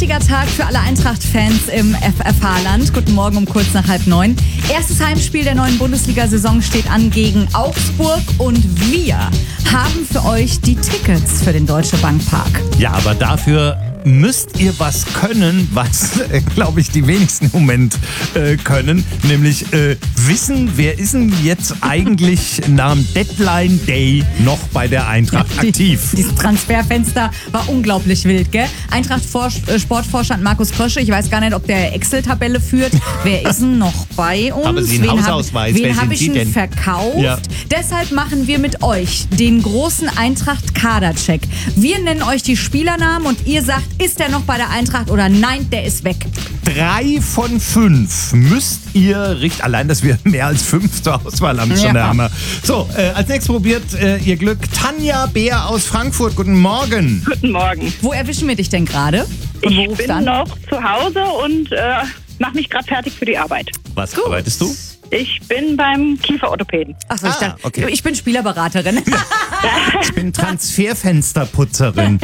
wichtiger Tag für alle Eintracht-Fans im FFH-Land. Guten Morgen um kurz nach 8:30. Erstes Heimspiel der neuen Bundesliga-Saison steht an gegen Augsburg und wir haben für euch die Tickets für den Deutsche Bank Park. Ja, aber dafür müsst ihr was können, was, glaube ich, die wenigsten im Moment können. Nämlich wissen, wer ist denn jetzt eigentlich nach dem Deadline Day noch bei der Eintracht aktiv? Dieses Transferfenster war unglaublich wild, gell? Eintracht-Sportvorstand Markus Krösche, ich weiß gar nicht, ob der Excel-Tabelle führt. Wer ist denn noch bei uns? Haben Sie einen Hausausweis? Wen habe ich denn verkauft? Ja. Deshalb machen wir mit euch den großen Eintracht-Kader-Check. Wir nennen euch die Spielernamen und ihr sagt, ist der noch bei der Eintracht oder nein, der ist weg. 3 von 5 müsst ihr richtig. Allein, dass wir mehr als 5 zur Auswahl haben, schon der Hammer. So, als nächstes probiert ihr Glück Tanja Beer aus Frankfurt. Guten Morgen. Guten Morgen. Wo erwischen wir dich denn gerade? Und wo Ich rufst bin du an? noch zu Hause und mache mich gerade fertig für die Arbeit. Was arbeitest du? Ich bin beim Kieferorthopäden. Achso, ich dachte, okay. ich bin Spielerberaterin. Ich bin Transferfensterputzerin.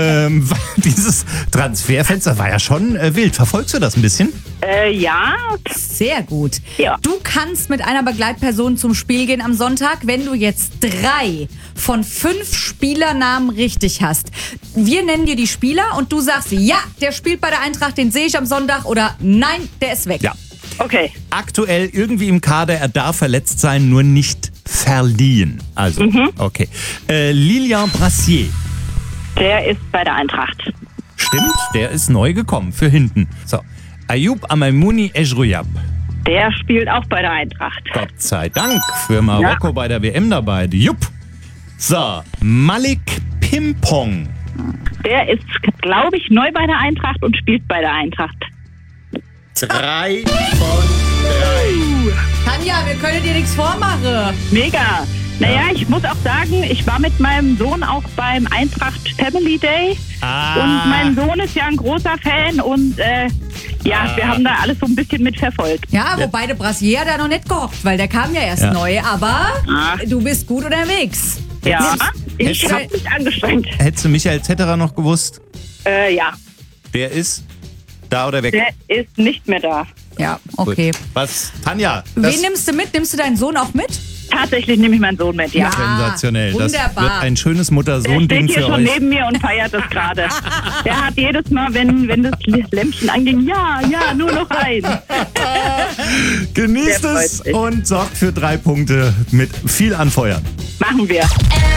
Dieses Transferfenster war ja schon wild. Verfolgst du das ein bisschen? Ja, Sehr gut. Ja. Du kannst mit einer Begleitperson zum Spiel gehen am Sonntag, wenn du jetzt 3 von 5 Spielernamen richtig hast. Wir nennen dir die Spieler und du sagst, ja, der spielt bei der Eintracht, den sehe ich am Sonntag oder nein, der ist weg. Ja. okay. Aktuell irgendwie im Kader, er darf verletzt sein, nur nicht verliehen. Also, okay. Lilian Brassier. Der ist bei der Eintracht. Stimmt, der ist neu gekommen für hinten. So. Ayoub Amaimouni Ejrouyab. Der spielt auch bei der Eintracht. Gott sei Dank für Marokko bei der WM dabei. Jupp. So, Malik Pimpong. Der ist, glaube ich, neu bei der Eintracht und spielt bei der Eintracht. 3 von 3. Tanja, wir können dir nichts vormachen. Mega. Naja, ich muss auch sagen, ich war mit meinem Sohn auch beim Eintracht Family Day. Und mein Sohn ist ja ein großer Fan und wir haben da alles so ein bisschen mitverfolgt. Ja, wobei der Brassier da noch nicht gehockt, weil der kam ja erst neu. Aber du bist gut unterwegs. Ja, ich Hättest- habe mich angestrengt. Hättest du Michael Zetterer noch gewusst? Ja, Der ist da oder weg? der ist nicht mehr da. Ja, okay. Gut. Was? Tanja, Wen das nimmst du mit? Nimmst du deinen Sohn auch mit? Tatsächlich nehme ich meinen Sohn mit, ja. sensationell. Das wunderbar. wird ein schönes Der Mutter-Sohn-Ding steht hier für schon euch. neben mir und feiert das gerade. Der hat jedes Mal, wenn das Lämpchen anging, ja, nur noch ein. Genießt Der freut es sich. und sorgt für 3 Punkte mit viel Anfeuern. Machen wir.